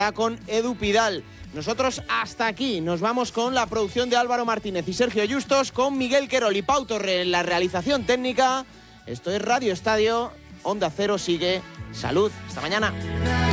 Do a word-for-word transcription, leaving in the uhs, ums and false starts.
con Edu Pidal. Nosotros hasta aquí nos vamos con la producción de Álvaro Martínez y Sergio Justos, con Miguel Querol y Pau Torre en la realización técnica. Esto es Radio Estadio, Onda Cero sigue. Salud, hasta mañana.